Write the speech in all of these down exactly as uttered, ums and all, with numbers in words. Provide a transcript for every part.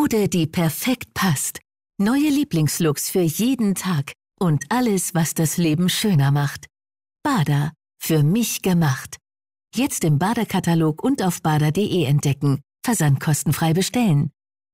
Mode, die perfekt passt. Neue Lieblingslooks für jeden Tag und alles, was das Leben schöner macht. Bada, für mich gemacht. Jetzt im Bada-Katalog und auf bada punkt de entdecken. Versandkostenfrei bestellen.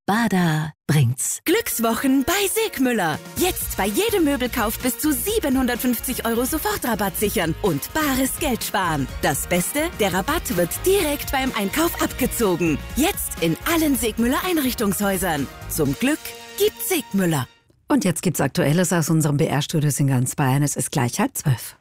Bada bringt's. Glückswochen bei Segmüller. Jetzt bei jedem Möbelkauf bis zu siebenhundertfünfzig Euro Sofortrabatt sichern und bares Geld sparen. Das Beste, der Rabatt wird direkt beim Einkauf abgezogen. Jetzt in allen Segmüller Einrichtungshäusern. Zum Glück gibt's Segmüller. Und jetzt gibt's Aktuelles aus unserem B R-Studios in ganz Bayern. Es ist gleich halb zwölf.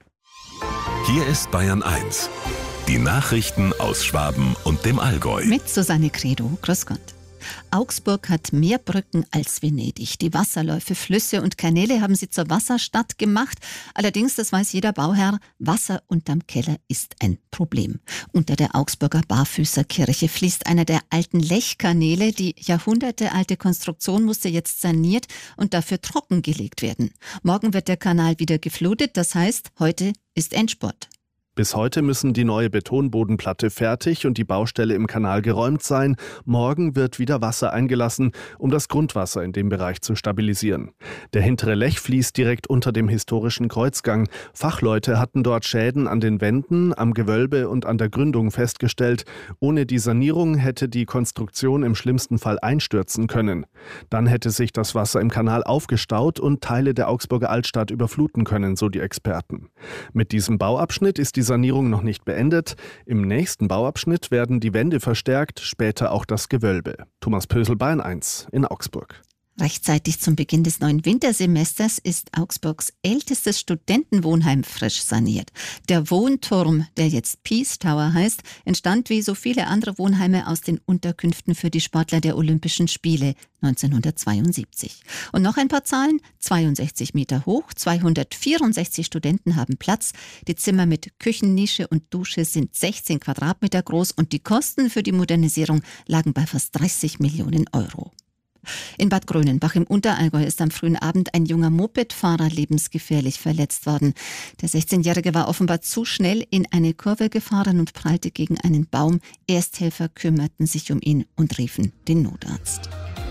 Hier ist Bayern eins. Die Nachrichten aus Schwaben und dem Allgäu. Mit Susanne Credo. Grüß Gott. Augsburg hat mehr Brücken als Venedig. Die Wasserläufe, Flüsse und Kanäle haben sie zur Wasserstadt gemacht. Allerdings, das weiß jeder Bauherr, Wasser unterm Keller ist ein Problem. Unter der Augsburger Barfüßerkirche fließt einer der alten Lechkanäle. Die jahrhundertealte Konstruktion musste jetzt saniert und dafür trockengelegt werden. Morgen wird der Kanal wieder geflutet, das heißt, heute ist Endspurt. Bis heute müssen die neue Betonbodenplatte fertig und die Baustelle im Kanal geräumt sein. Morgen wird wieder Wasser eingelassen, um das Grundwasser in dem Bereich zu stabilisieren. Der hintere Lech fließt direkt unter dem historischen Kreuzgang. Fachleute hatten dort Schäden an den Wänden, am Gewölbe und an der Gründung festgestellt. Ohne die Sanierung hätte die Konstruktion im schlimmsten Fall einstürzen können. Dann hätte sich das Wasser im Kanal aufgestaut und Teile der Augsburger Altstadt überfluten können, so die Experten. Mit diesem Bauabschnitt ist die Die Sanierung noch nicht beendet. Im nächsten Bauabschnitt werden die Wände verstärkt, später auch das Gewölbe. Thomas Pösel, Bayern eins in Augsburg. Rechtzeitig zum Beginn des neuen Wintersemesters ist Augsburgs ältestes Studentenwohnheim frisch saniert. Der Wohnturm, der jetzt Peace Tower heißt, entstand wie so viele andere Wohnheime aus den Unterkünften für die Sportler der Olympischen Spiele neunzehnhundertzweiundsiebzig. Und noch ein paar Zahlen: zweiundsechzig Meter hoch, zweihundertvierundsechzig Studenten haben Platz. Die Zimmer mit Küchennische und Dusche sind sechzehn Quadratmeter groß und die Kosten für die Modernisierung lagen bei fast dreißig Millionen Euro. In Bad Grönenbach im Unterallgäu ist am frühen Abend ein junger Mopedfahrer lebensgefährlich verletzt worden. Der sechzehnjährige war offenbar zu schnell in eine Kurve gefahren und prallte gegen einen Baum. Ersthelfer kümmerten sich um ihn und riefen den Notarzt.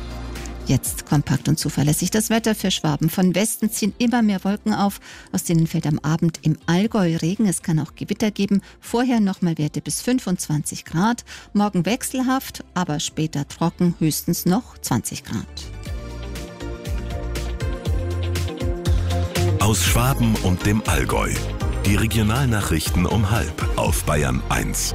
Jetzt kompakt und zuverlässig das Wetter für Schwaben. Von Westen ziehen immer mehr Wolken auf, aus denen fällt am Abend im Allgäu Regen. Es kann auch Gewitter geben. Vorher nochmal Werte bis fünfundzwanzig Grad. Morgen wechselhaft, aber später trocken, höchstens noch zwanzig Grad. Aus Schwaben und dem Allgäu. Die Regionalnachrichten um halb auf Bayern eins.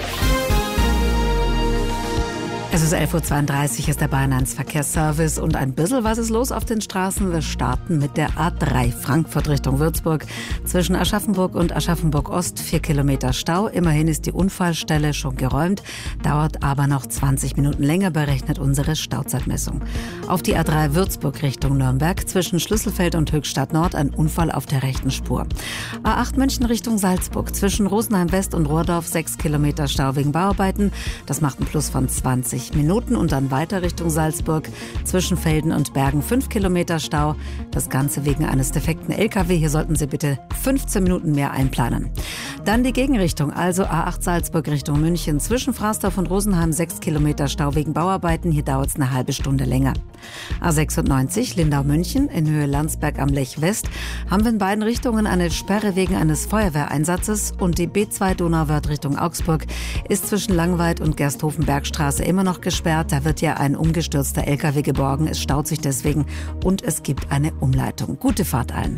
Es ist elf Uhr zweiunddreißig, ist der Bayern eins Verkehrsservice und ein bisschen was ist los auf den Straßen. Wir starten mit der A drei Frankfurt Richtung Würzburg. Zwischen Aschaffenburg und Aschaffenburg-Ost vier Kilometer Stau. Immerhin ist die Unfallstelle schon geräumt, dauert aber noch zwanzig Minuten länger, berechnet unsere Stauzeitmessung. Auf die A drei Würzburg Richtung Nürnberg, zwischen Schlüsselfeld und Höchstadt Nord ein Unfall auf der rechten Spur. A acht München Richtung Salzburg, zwischen Rosenheim West und Rohrdorf sechs Kilometer Stau wegen Bauarbeiten. Das macht einen Plus von zwanzig Minuten und dann weiter Richtung Salzburg. Zwischen Velden und Bergen fünf Kilometer Stau. Das Ganze wegen eines defekten L K W. Hier sollten Sie bitte fünfzehn Minuten mehr einplanen. Dann die Gegenrichtung, also A acht Salzburg Richtung München. Zwischen Fraßdorf und Rosenheim sechs Kilometer Stau wegen Bauarbeiten. Hier dauert es eine halbe Stunde länger. A sechsundneunzig Lindau-München in Höhe Landsberg am Lech West haben wir in beiden Richtungen eine Sperre wegen eines Feuerwehreinsatzes und die B zwei Donauwörth Richtung Augsburg ist zwischen Langweid und Gersthofen-Bergstraße immer noch gesperrt. Da wird ja ein umgestürzter L K W geborgen. Es staut sich deswegen und es gibt eine Umleitung. Gute Fahrt allen.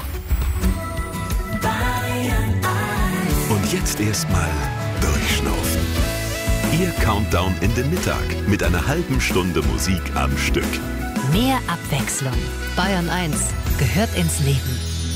Und jetzt erstmal durchschnaufen. Ihr Countdown in den Mittag mit einer halben Stunde Musik am Stück. Mehr Abwechslung. Bayern eins gehört ins Leben.